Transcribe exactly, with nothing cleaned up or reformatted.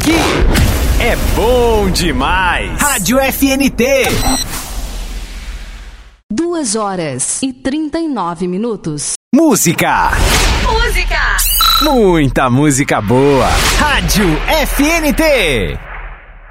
Aqui é bom demais. Rádio F N T. Duas horas e trinta e nove minutos. Música. Música. Muita música boa. Rádio F N T.